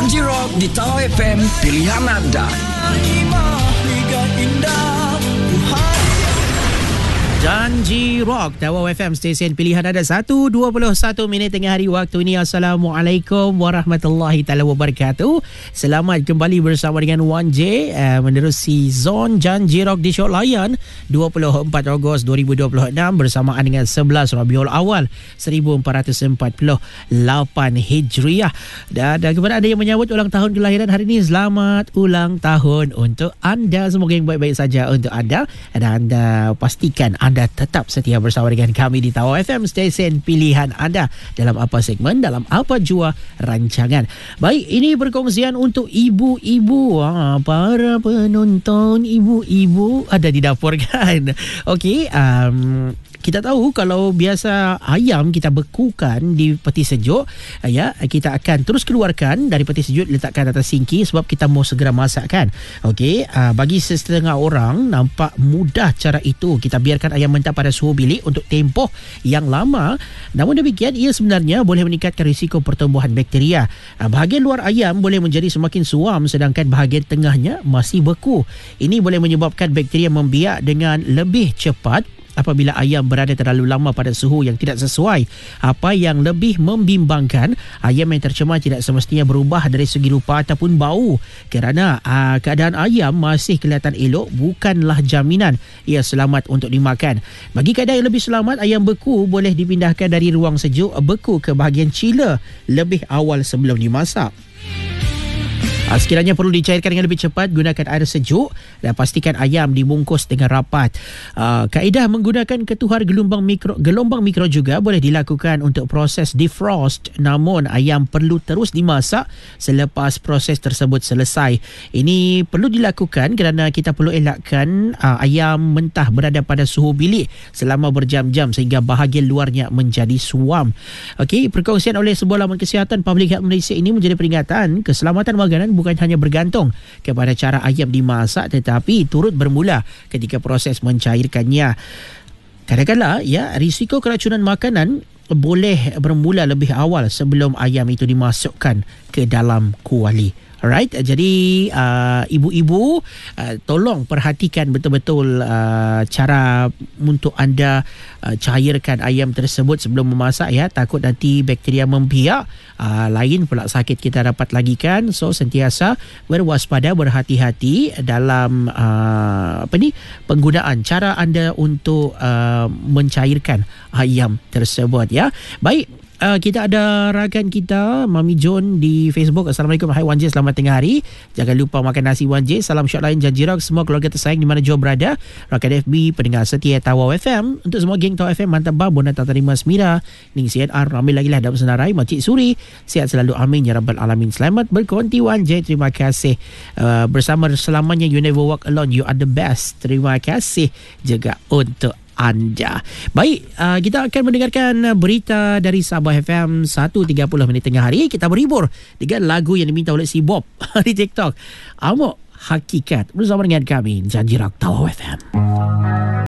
Janji Rock di Tawau FM, pilihan anda. Janji Rock, Tawau FM, stesen pilihan anda. 1:21 minit tengah hari waktu ini. Assalamualaikum warahmatullahi taala wabarakatuh. Selamat kembali bersama dengan 1J menerusi Zon Janji Rock di Syok Layan 24 Ogos 2026 bersamaan dengan 11 Rabiul Awal 1448 Hijriah. Dan kepada anda yang menyambut ulang tahun kelahiran hari ini, selamat ulang tahun untuk anda. Semoga yang baik-baik saja untuk anda, dan anda pastikan anda tetap setia bersama dengan kami di Tawau FM, stesen pilihan anda dalam apa segmen, dalam apa jua rancangan. Baik, ini perkongsian untuk ibu-ibu. Para penonton ibu-ibu ada di dapur kan? Okey, kita tahu kalau biasa ayam kita bekukan di peti sejuk, ya, kita akan terus keluarkan dari peti sejuk, letakkan atas sinki sebab kita mau segera masak kan. Okey, bagi setengah orang nampak mudah cara itu. Kita biarkan ayam mentah pada suhu bilik untuk tempoh yang lama. Namun demikian, ia sebenarnya boleh meningkatkan risiko pertumbuhan bakteria. Bahagian luar ayam boleh menjadi semakin suam sedangkan bahagian tengahnya masih beku. Ini boleh menyebabkan bakteria membiak dengan lebih cepat apabila ayam berada terlalu lama pada suhu yang tidak sesuai. Apa yang lebih membimbangkan, ayam yang tercemar tidak semestinya berubah dari segi rupa ataupun bau. Kerana keadaan ayam masih kelihatan elok bukanlah jaminan ia selamat untuk dimakan. Bagi keadaan yang lebih selamat, ayam beku boleh dipindahkan dari ruang sejuk beku ke bahagian chiller lebih awal sebelum dimasak. Sekiranya perlu dicairkan dengan lebih cepat, gunakan air sejuk dan pastikan ayam dibungkus dengan rapat. Kaedah menggunakan ketuhar gelombang mikro juga boleh dilakukan untuk proses defrost, namun ayam perlu terus dimasak selepas proses tersebut selesai. Ini perlu dilakukan kerana kita perlu elakkan ayam mentah berada pada suhu bilik selama berjam-jam sehingga bahagian luarnya menjadi suam. Okey, perkongsian oleh sebuah laman kesihatan Public Health Malaysia ini menjadi peringatan keselamatan makanan bukan hanya bergantung kepada cara ayam dimasak tetapi turut bermula ketika proses mencairkannya. Kadang-kadang ya, risiko keracunan makanan boleh bermula lebih awal sebelum ayam itu dimasukkan ke dalam kuali. Alright, jadi ibu-ibu tolong perhatikan betul-betul cara untuk anda cairkan ayam tersebut sebelum memasak ya. Takut nanti bakteria membiak, lain pula sakit kita dapat lagi kan. So sentiasa berwaspada, berhati-hati dalam penggunaan cara anda untuk mencairkan ayam tersebut ya. Baik, kita ada rakan kita Mami John di Facebook. Assalamualaikum, hai 1J, selamat tengah hari. Jangan lupa makan nasi 1J. Salam Syok Lain Janji Rock, semua keluarga tersayang di mana jua berada. Rakan FB, pendengar setia Tawau FM. Untuk semua geng Tawau FM, mantap bah, Bona Terima Semira, Ning CNR, ramai lagi lah dapat senarai. Makcik Suri, sihat selalu, amin ya rabbal alamin. Selamat berkonti 1J, terima kasih. Bersama selamanya, you never walk alone, you are the best. Terima kasih juga untuk anda. Baik, kita akan mendengarkan berita dari Sabah FM 1.30 minit tengah hari. Kita berhibur dengan lagu yang diminta oleh si Bob di TikTok, Amok Hakikat, bersama dengan kami Janji Rock Tawau FM.